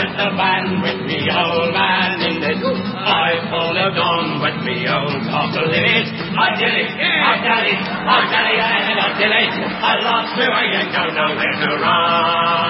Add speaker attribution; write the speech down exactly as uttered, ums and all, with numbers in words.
Speaker 1: with the band with me old man in it. I followed on with me old couple in it. I did it, I did it, I did it, I did it. I lost to her, you don't know where to run.